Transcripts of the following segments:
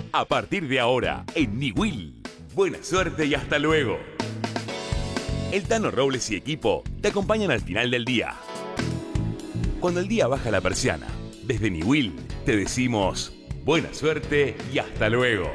A partir de ahora, en Niwil. Buena suerte y hasta luego. El Tano Robles y equipo te acompañan al final del día. Cuando el día baja la persiana, desde Niwil te decimos buena suerte y hasta luego.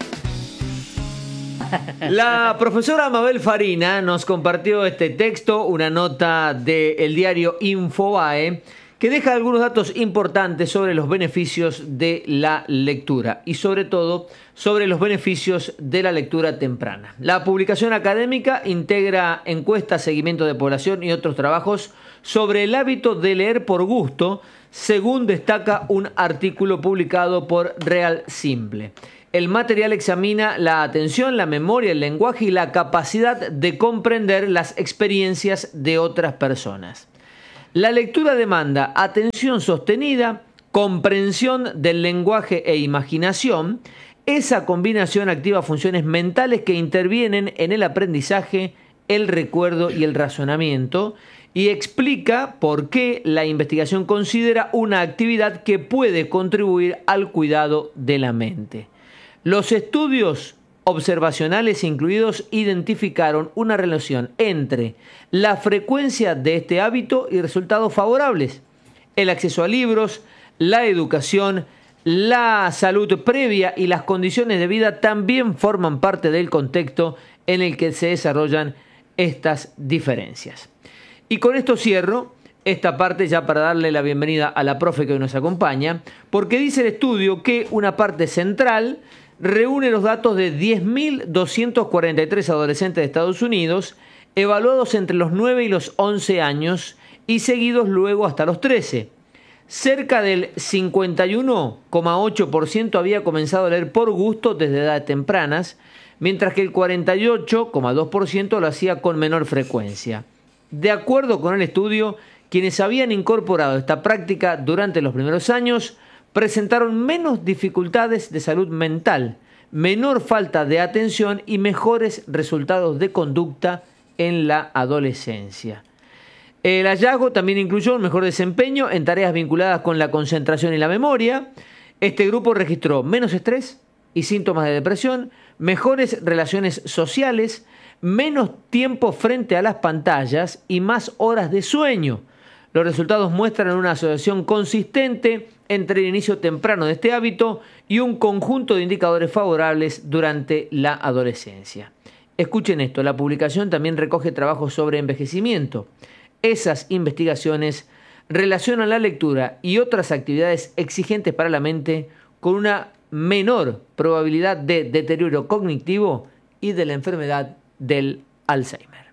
La profesora Mabel Farina nos compartió este texto, una nota del diario Infobae, que deja algunos datos importantes sobre los beneficios de la lectura y sobre todo sobre los beneficios de la lectura temprana. La publicación académica integra encuestas, seguimiento de población y otros trabajos sobre el hábito de leer por gusto, según destaca un artículo publicado por Real Simple. El material examina la atención, la memoria, el lenguaje y la capacidad de comprender las experiencias de otras personas. La lectura demanda atención sostenida, comprensión del lenguaje e imaginación. Esa combinación activa funciones mentales que intervienen en el aprendizaje, el recuerdo y el razonamiento, y explica por qué la investigación considera una actividad que puede contribuir al cuidado de la mente. Los estudios observacionales incluidos identificaron una relación entre la frecuencia de este hábito y resultados favorables. El acceso a libros, la educación, la salud previa y las condiciones de vida también forman parte del contexto en el que se desarrollan estas diferencias. Y con esto cierro esta parte ya para darle la bienvenida a la profe que hoy nos acompaña, porque dice el estudio que una parte central reúne los datos de 10.243 adolescentes de Estados Unidos, evaluados entre los 9 y los 11 años y seguidos luego hasta los 13. Cerca del 51,8% había comenzado a leer por gusto desde edades tempranas, mientras que el 48,2% lo hacía con menor frecuencia. De acuerdo con el estudio, quienes habían incorporado esta práctica durante los primeros años presentaron menos dificultades de salud mental, menor falta de atención y mejores resultados de conducta en la adolescencia. El hallazgo también incluyó un mejor desempeño en tareas vinculadas con la concentración y la memoria. Este grupo registró menos estrés y síntomas de depresión, mejores relaciones sociales, menos tiempo frente a las pantallas y más horas de sueño. Los resultados muestran una asociación consistente entre el inicio temprano de este hábito y un conjunto de indicadores favorables durante la adolescencia. Escuchen esto, la publicación también recoge trabajos sobre envejecimiento. Esas investigaciones relacionan la lectura y otras actividades exigentes para la mente con una menor probabilidad de deterioro cognitivo y de la enfermedad del Alzheimer.